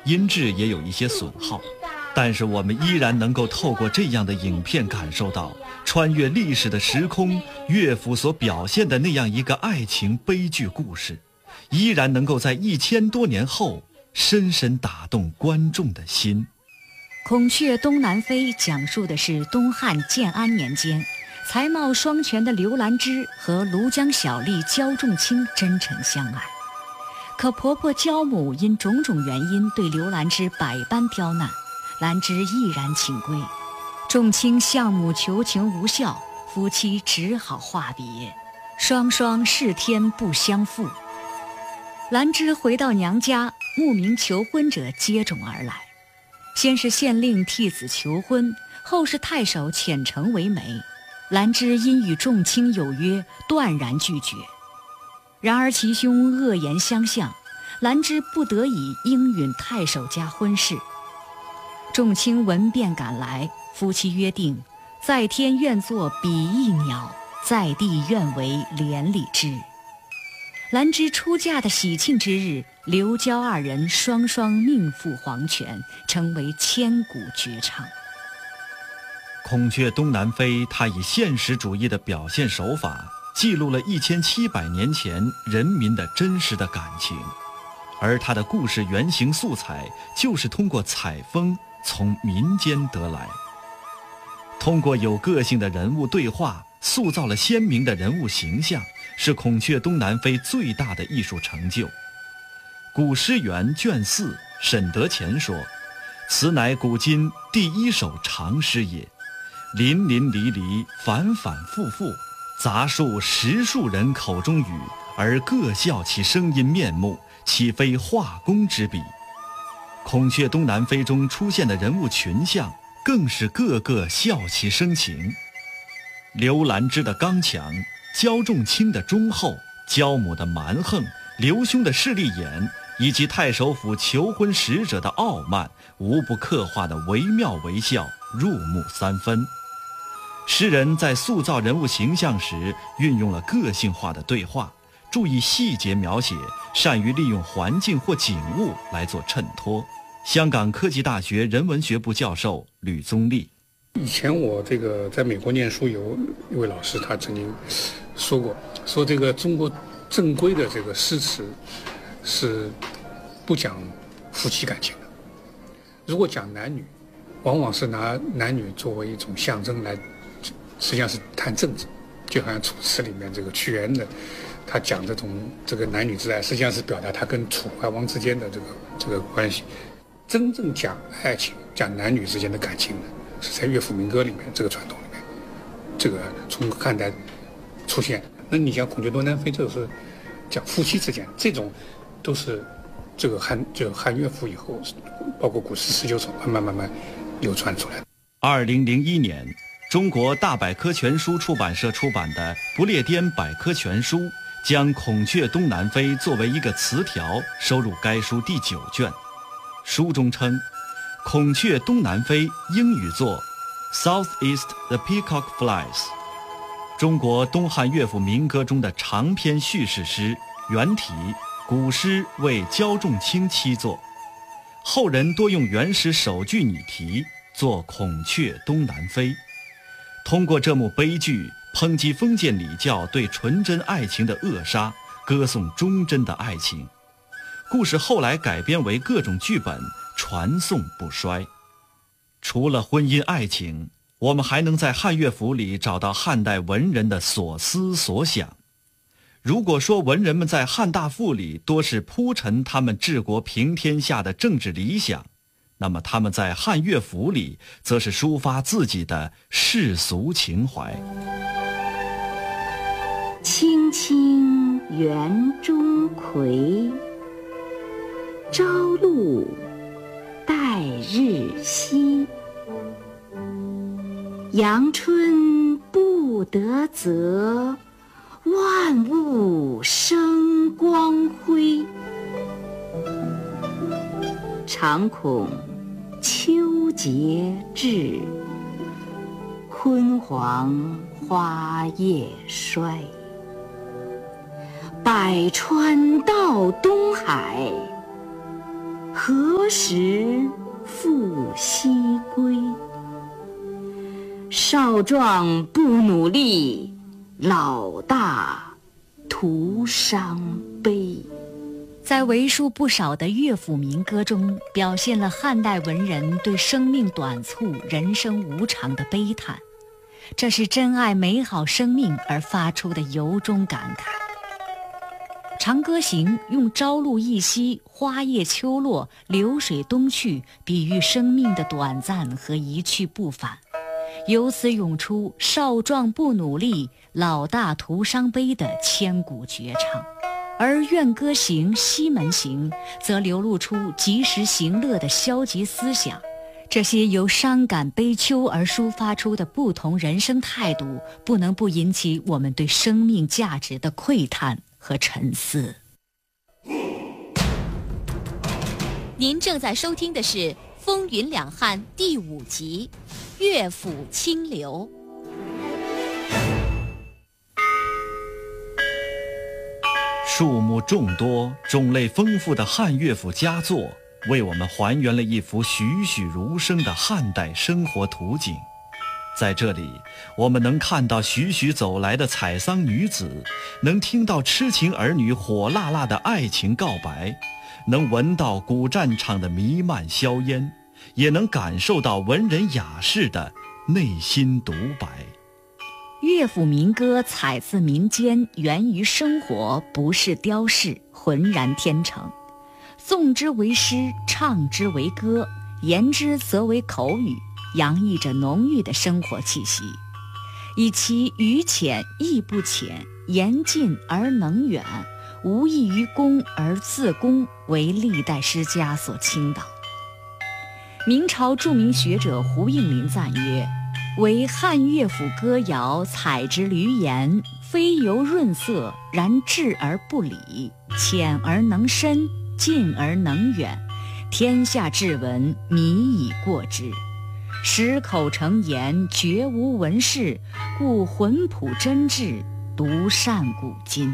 音质也有一些损耗，但是我们依然能够透过这样的影片感受到穿越历史的时空，乐府所表现的那样一个爱情悲剧故事，依然能够在1000多年后深深打动观众的心。 孔雀东南飞讲述的是东汉建安年间，才貌双全的刘兰芝和庐江小吏焦仲卿真诚相爱，可婆婆焦母因种种原因对刘兰芝百般刁难，兰芝毅然请归。仲卿向母求情无效，夫妻只好话别，双双是天不相负。兰芝回到娘家，慕名求婚者接踵而来，先是县令替子求婚，后是太守遣城为媒。兰芝因与仲卿有约，断然拒绝。然而其兄恶言相向，兰芝不得已应允太守家婚事。仲卿闻便赶来，夫妻约定，在天愿作比翼鸟，在地愿为连理枝。兰芝出嫁的喜庆之日，刘焦二人双双命赴黄泉，成为千古绝唱。 孔雀东南飞，它以现实主义的表现手法，记录了1700年前人民的真实的感情，而它的故事原型素材就是通过采风从民间得来。通过有个性的人物对话，塑造了鲜明的人物形象，是孔雀东南飞最大的艺术成就。古诗源卷4沈德潜说：“此乃古今第一首长诗也，淋淋漓漓，反反复复，杂述10数人口中语，而各效其声音面目，岂非画工之笔？”孔雀东南飞中出现的人物群像，更是个个笑其生情。刘兰芝的刚强，焦仲卿的忠厚，焦母的蛮横，刘兄的势利眼，以及太守府求婚使者的傲慢，无不刻画的惟妙惟肖，入木三分。诗人在塑造人物形象时，运用了个性化的对话，注意细节描写，善于利用环境或景物来做衬托。香港科技大学人文学部教授吕宗立： 以前我在美国念书，有一位老师，他曾经说过，说这个中国正规的这个诗词是不讲夫妻感情的，如果讲男女，往往是拿男女作为一种象征来，实际上是谈政治，就好像楚辞里面这个屈原的，他讲这个男女之爱，实际上是表达他跟楚怀王之间的这个关系。真正讲爱情、讲男女之间的感情呢，是在乐府民歌里面这个传统里面，这个从汉代出现。那你像孔雀东南飞，这个是讲夫妻之间，这种都是这个汉乐府以后，包括古诗19首慢慢流传出来的。 2001年，中国大百科全书出版社出版的《不列颠百科全书》将孔雀东南飞作为一个词条收入该书第9卷。书中称，孔雀东南飞英语作 Southeast the Peacock Flies， 中国东汉乐府民歌中的长篇叙事诗，原体古诗为焦仲卿七作，后人多用原诗首句拟题作孔雀东南飞。通过这幕悲剧，抨击封建礼教对纯真爱情的扼杀，歌颂忠贞的爱情。故事后来改编为各种剧本，传颂不衰。除了婚姻爱情，我们还能在汉乐府里找到汉代文人的所思所想。如果说文人们在汉大赋里多是铺陈他们治国平天下的政治理想，那么他们在汉乐府里则是抒发自己的世俗情怀。 青青园中葵，朝露待日晞。阳春布德泽，万物生光辉。常恐秋节至，焜黄花叶衰。百川到东海， 何时复西归？少壮不努力，老大徒伤悲。 在为数不少的乐府民歌中，表现了汉代文人对生命短促、人生无常的悲叹，这是珍爱美好生命而发出的由衷感慨。《长歌行》用朝露一夕、花叶秋落、流水东去，比喻生命的短暂和一去不返，由此涌出少壮不努力，老大徒伤悲的千古绝唱。而《怨歌行》《西门行》则流露出及时行乐的消极思想，这些由伤感悲秋而抒发出的不同人生态度，不能不引起我们对生命价值的喟叹和沉思。 您正在收听的是《风云两汉》第5集《乐府清流》。 数目众多、种类丰富的汉乐府佳作，为我们还原了一幅栩栩如生的汉代生活图景。在这里，我们能看到徐徐走来的采桑女子，能听到痴情儿女火辣辣的爱情告白，能闻到古战场的弥漫硝烟，也能感受到文人雅士的内心独白。 乐府民歌采自民间，源于生活，不是雕饰，浑然天成。诵之为诗，唱之为歌，言之则为口语，洋溢着浓郁的生活气息，以其语浅意不浅，言近而能远，无异于公而自公，为历代诗家所倾倒。明朝著名学者胡应麟赞曰：为汉乐府歌谣采之闾言，非由润色，然质而不理，浅而能深，近而能远，天下至文，靡以过之。十口成言，绝无文士，故浑朴真挚，独善古今。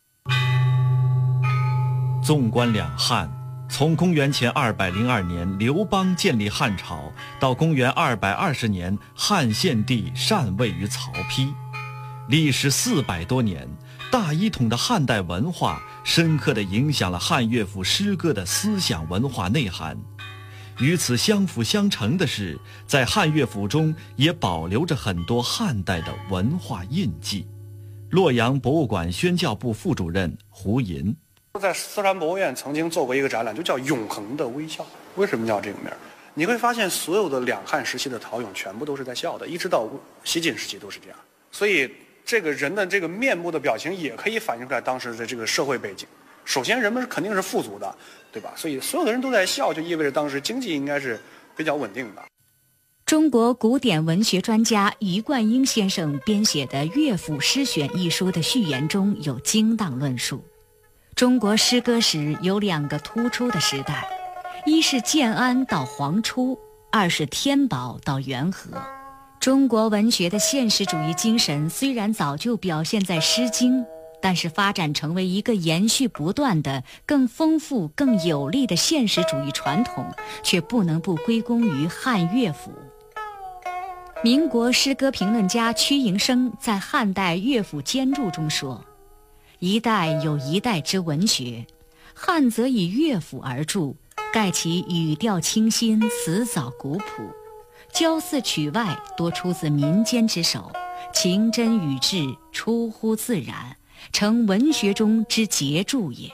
纵观两汉，从公元前202年刘邦建立汉朝，到公元220年汉献帝禅位于曹丕，历时400多年，大一统的汉代文化深刻地影响了汉乐府诗歌的思想文化内涵。与此相辅相成的是，在汉乐府中也保留着很多汉代的文化印记。洛阳博物馆宣教部副主任胡寅在四川博物院曾经做过一个展览，就叫《永恒的微笑》。为什么叫这个名儿？你会发现所有的两汉时期的陶俑全部都是在笑的，一直到西晋时期都是这样。所以这个人的这个面部的表情也可以反映出来当时的这个社会背景。首先人们肯定是富足的，对吧？所以所有的人都在笑，就意味着当时经济应该是比较稳定的。 中国古典文学专家余冠英先生编写的《乐府诗选》一书的序言中有精当论述。中国诗歌史有2个突出的时代，一是建安到黄初，二是天宝到元和。中国文学的现实主义精神虽然早就表现在《诗经》，但是发展成为一个延续不断的、更丰富、更有力的现实主义传统，却不能不归功于汉乐府。民国诗歌评论家屈营生在《汉代乐府兼注》中说：一代有一代之文学，汉则以乐府而著，盖其语调清新，词藻古朴，骄肆曲外，多出自民间之手，情真语质，出乎自然，成文学中之杰著也。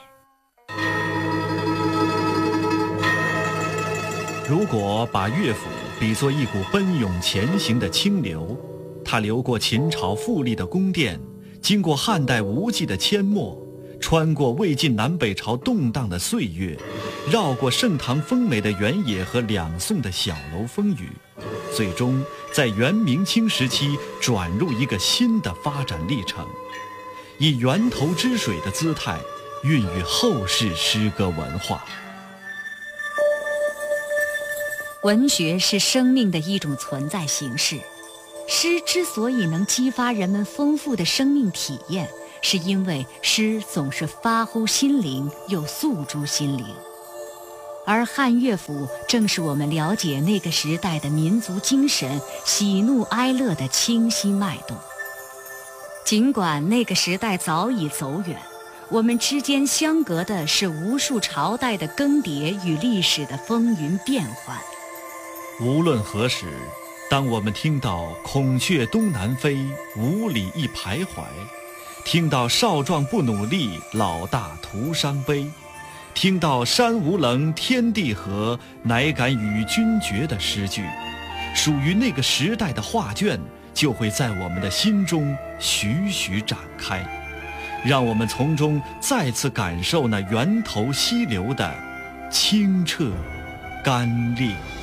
如果把乐府比作一股奔涌前行的清流，它流过秦朝富丽的宫殿，经过汉代无际的阡陌，穿过魏晋南北朝动荡的岁月，绕过盛唐丰美的原野和两宋的小楼风雨，最终在元明清时期转入一个新的发展历程，以源头之水的姿态孕育后世诗歌文化。 文学是生命的一种存在形式，诗之所以能激发人们丰富的生命体验，是因为诗总是发乎心灵，又诉诸心灵。 而汉乐府正是我们了解那个时代的民族精神、喜怒哀乐的清晰脉动。尽管那个时代早已走远，我们之间相隔的是无数朝代的更迭与历史的风云变幻。 无论何时，当我们听到孔雀东南飞，五里一徘徊，听到少壮不努力，老大徒伤悲，听到山无棱，天地合，乃敢与君绝的诗句，属于那个时代的画卷就会在我们的心中徐徐展开，让我们从中再次感受那源头溪流的清澈甘冽。